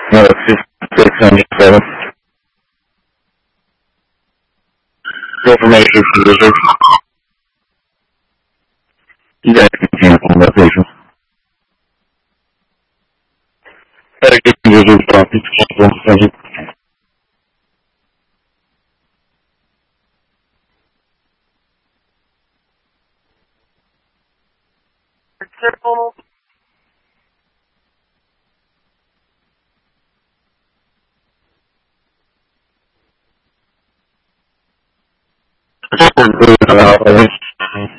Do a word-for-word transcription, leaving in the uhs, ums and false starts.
No, six ninety-seven. Information for the You guys can cancel that patient. Better get the reserve copies canceled. Thank you. Circle. We're good, uh,